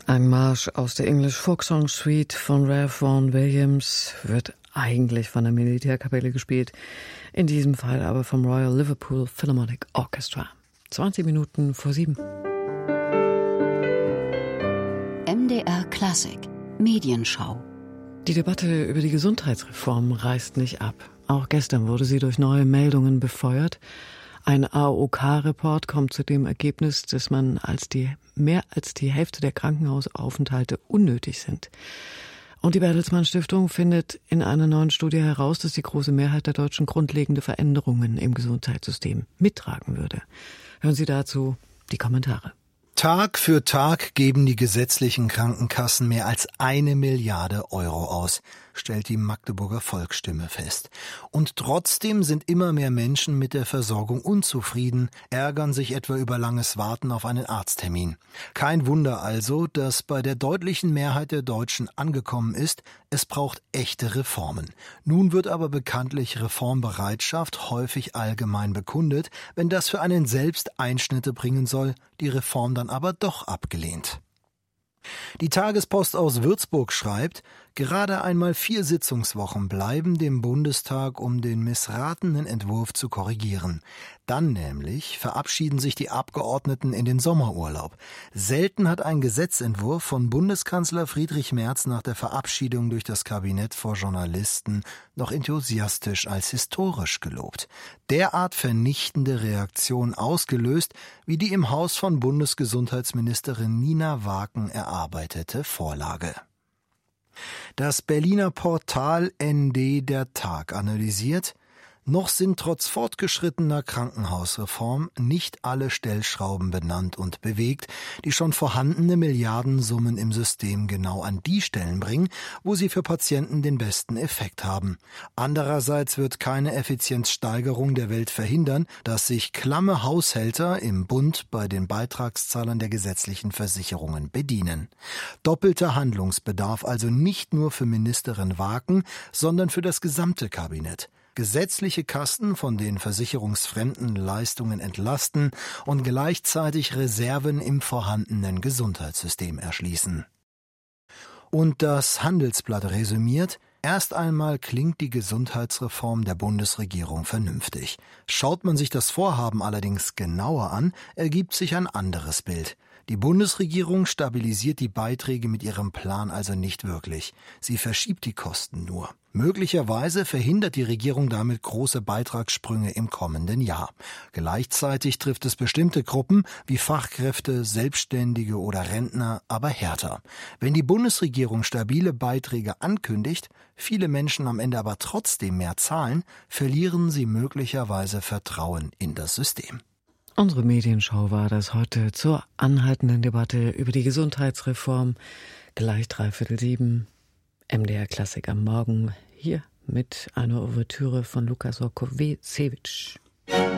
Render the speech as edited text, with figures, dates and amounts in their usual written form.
Ein Marsch aus der English Folk Song Suite von Ralph Vaughan Williams wird eigentlich von der Militärkapelle gespielt, in diesem Fall aber vom Royal Liverpool Philharmonic Orchestra. 20 Minuten vor 7. MDR Klassik Medienschau. Die Debatte über die Gesundheitsreform reißt nicht ab. Auch gestern wurde sie durch neue Meldungen befeuert. Ein AOK-Report kommt zu dem Ergebnis, dass mehr als die Hälfte der Krankenhausaufenthalte unnötig sind. Und die Bertelsmann Stiftung findet in einer neuen Studie heraus, dass die große Mehrheit der Deutschen grundlegende Veränderungen im Gesundheitssystem mittragen würde. Hören Sie dazu die Kommentare. Tag für Tag geben die gesetzlichen Krankenkassen mehr als 1 Milliarde Euro aus, stellt die Magdeburger Volksstimme fest. Und trotzdem sind immer mehr Menschen mit der Versorgung unzufrieden, ärgern sich etwa über langes Warten auf einen Arzttermin. Kein Wunder also, dass bei der deutlichen Mehrheit der Deutschen angekommen ist, es braucht echte Reformen. Nun wird aber bekanntlich Reformbereitschaft häufig allgemein bekundet, wenn das für einen selbst Einschnitte bringen soll, die Reform dann aber doch abgelehnt. Die Tagespost aus Würzburg schreibt, gerade einmal 4 Sitzungswochen bleiben dem Bundestag, um den missratenen Entwurf zu korrigieren. Dann nämlich verabschieden sich die Abgeordneten in den Sommerurlaub. Selten hat ein Gesetzentwurf von Bundeskanzler Friedrich Merz nach der Verabschiedung durch das Kabinett vor Journalisten noch enthusiastisch als historisch gelobt. Derart vernichtende Reaktion ausgelöst, wie die im Haus von Bundesgesundheitsministerin Nina Waken erarbeitete Vorlage. Das Berliner Portal ND der Tag analysiert: Noch sind trotz fortgeschrittener Krankenhausreform nicht alle Stellschrauben benannt und bewegt, die schon vorhandene Milliardensummen im System genau an die Stellen bringen, wo sie für Patienten den besten Effekt haben. Andererseits wird keine Effizienzsteigerung der Welt verhindern, dass sich klamme Haushälter im Bund bei den Beitragszahlern der gesetzlichen Versicherungen bedienen. Doppelter Handlungsbedarf also nicht nur für Ministerin Waken, sondern für das gesamte Kabinett. Gesetzliche Kassen von den versicherungsfremden Leistungen entlasten und gleichzeitig Reserven im vorhandenen Gesundheitssystem erschließen. Und das Handelsblatt resümiert: Erst einmal klingt die Gesundheitsreform der Bundesregierung vernünftig. Schaut man sich das Vorhaben allerdings genauer an, ergibt sich ein anderes Bild. Die Bundesregierung stabilisiert die Beiträge mit ihrem Plan also nicht wirklich. Sie verschiebt die Kosten nur. Möglicherweise verhindert die Regierung damit große Beitragssprünge im kommenden Jahr. Gleichzeitig trifft es bestimmte Gruppen wie Fachkräfte, Selbstständige oder Rentner aber härter. Wenn die Bundesregierung stabile Beiträge ankündigt, viele Menschen am Ende aber trotzdem mehr zahlen, verlieren sie möglicherweise Vertrauen in das System. Unsere Medienschau war das heute zur anhaltenden Debatte über die Gesundheitsreform. Gleich 6:45. MDR Klassik am Morgen, hier mit einer Ouvertüre von Lukas Orkowicz.